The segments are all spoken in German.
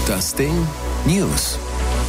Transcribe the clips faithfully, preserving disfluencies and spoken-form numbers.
Das Ding News.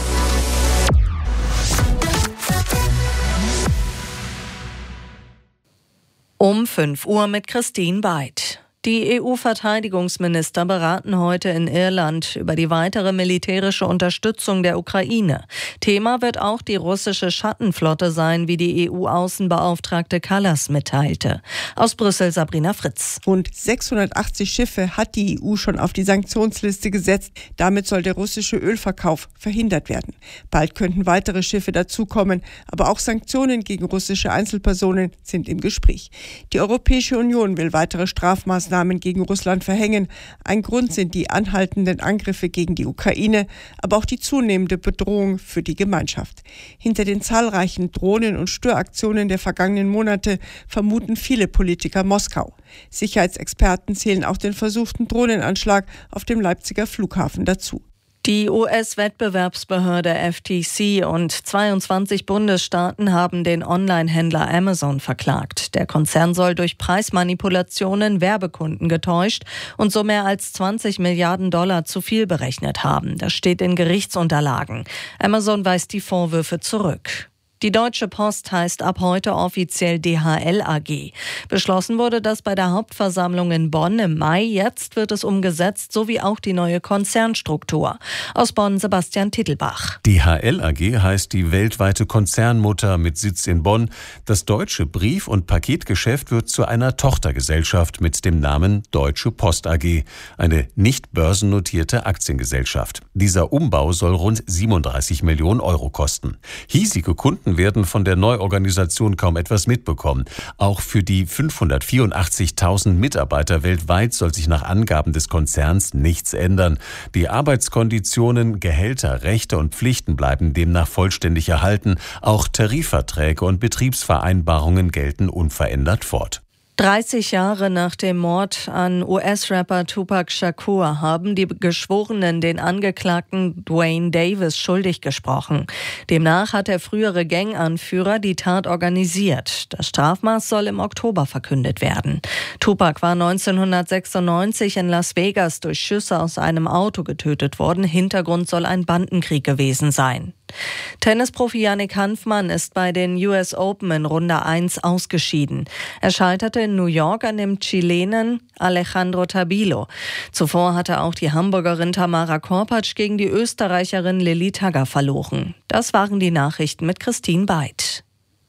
Um fünf Uhr mit Christine Weid. Die E U-Verteidigungsminister beraten heute in Irland über die weitere militärische Unterstützung der Ukraine. Thema wird auch die russische Schattenflotte sein, wie die E U-Außenbeauftragte Kallas mitteilte. Aus Brüssel Sabrina Fritz. Rund sechshundertachtzig Schiffe hat die E U schon auf die Sanktionsliste gesetzt. Damit soll der russische Ölverkauf verhindert werden. Bald könnten weitere Schiffe dazukommen, aber auch Sanktionen gegen russische Einzelpersonen sind im Gespräch. Die Europäische Union will weitere Strafmaßnahmen gegen Russland verhängen. Ein Grund sind die anhaltenden Angriffe gegen die Ukraine, aber auch die zunehmende Bedrohung für die Gemeinschaft. Hinter den zahlreichen Drohnen- und Störaktionen der vergangenen Monate vermuten viele Politiker Moskau. Sicherheitsexperten zählen auch den versuchten Drohnenanschlag auf dem Leipziger Flughafen dazu. Die U S-Wettbewerbsbehörde F T C und zweiundzwanzig Bundesstaaten haben den Online-Händler Amazon verklagt. Der Konzern soll durch Preismanipulationen Werbekunden getäuscht und so mehr als zwanzig Milliarden Dollar zu viel berechnet haben. Das steht in Gerichtsunterlagen. Amazon weist die Vorwürfe zurück. Die Deutsche Post heißt ab heute offiziell D H L A G. Beschlossen wurde das bei der Hauptversammlung in Bonn im Mai. Jetzt wird es umgesetzt, sowie auch die neue Konzernstruktur. Aus Bonn Sebastian Tittelbach. D H L A G heißt die weltweite Konzernmutter mit Sitz in Bonn. Das deutsche Brief- und Paketgeschäft wird zu einer Tochtergesellschaft mit dem Namen Deutsche Post A G, eine nicht börsennotierte Aktiengesellschaft. Dieser Umbau soll rund siebenunddreißig Millionen Euro kosten. Hiesige Kunden werden von der Neuorganisation kaum etwas mitbekommen. Auch für die fünfhundertvierundachtzigtausend Mitarbeiter weltweit soll sich nach Angaben des Konzerns nichts ändern. Die Arbeitskonditionen, Gehälter, Rechte und Pflichten bleiben demnach vollständig erhalten. Auch Tarifverträge und Betriebsvereinbarungen gelten unverändert fort. dreißig Jahre nach dem Mord an U S-Rapper Tupac Shakur haben die Geschworenen den Angeklagten Duane Davis schuldig gesprochen. Demnach hat der frühere Ganganführer die Tat organisiert. Das Strafmaß soll im Oktober verkündet werden. Tupac war neunzehnhundertsechsundneunzig in Las Vegas durch Schüsse aus einem Auto getötet worden. Hintergrund soll ein Bandenkrieg gewesen sein. Tennisprofi Yannick Hanfmann ist bei den U S Open in Runde eins ausgeschieden. Er scheiterte in New York an dem Chilenen Alejandro Tabilo. Zuvor hatte auch die Hamburgerin Tamara Korpatsch gegen die Österreicherin Lilly Tagger verloren. Das waren die Nachrichten mit Christine Weid.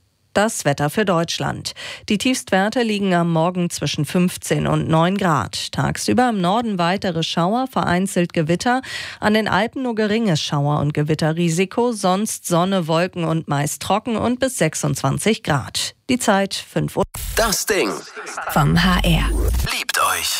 Das Wetter für Deutschland. Die Tiefstwerte liegen am Morgen zwischen fünfzehn und neun Grad. Tagsüber im Norden weitere Schauer, vereinzelt Gewitter. An den Alpen nur geringes Schauer- und Gewitterrisiko. Sonst Sonne, Wolken und meist trocken und bis sechsundzwanzig Grad. Die Zeit fünf Uhr. Das Ding vom H R. Liebt